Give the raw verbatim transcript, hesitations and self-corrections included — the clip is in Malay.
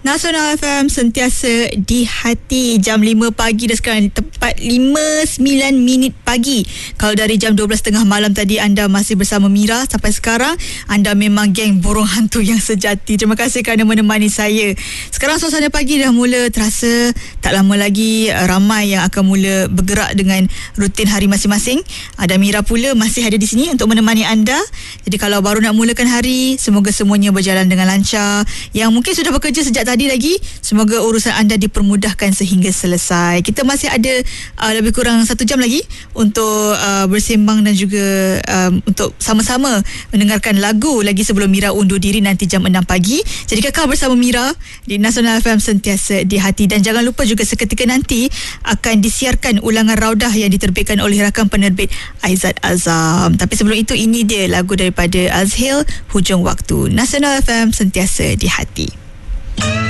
Nasional F M sentiasa di hati. Jam lima pagi dah sekarang, tepat lima sembilan minit pagi. Kalau dari jam dua belas tiga puluh malam tadi anda masih bersama Mira, sampai sekarang anda memang geng burung hantu yang sejati. Terima kasih kerana menemani saya. Sekarang suasana pagi dah mula terasa. Tak lama lagi ramai yang akan mula bergerak dengan rutin hari masing-masing. Ada Mira pula masih ada di sini untuk menemani anda. Jadi kalau baru nak mulakan hari, semoga semuanya berjalan dengan lancar. Yang mungkin sudah bekerja sejak tadi lagi, semoga urusan anda dipermudahkan sehingga selesai. Kita masih ada uh, lebih kurang satu jam lagi untuk uh, bersembang dan juga um, untuk sama-sama mendengarkan lagu lagi sebelum Mira undur diri nanti jam enam pagi. Jadi kekal bersama Mira di Nasional F M sentiasa di hati. Dan jangan lupa juga seketika nanti akan disiarkan ulangan Raudah yang diterbitkan oleh rakan penerbit Aizat Azam. Tapi sebelum itu, ini dia lagu daripada Azhil, Hujung Waktu. Nasional F M sentiasa di hati.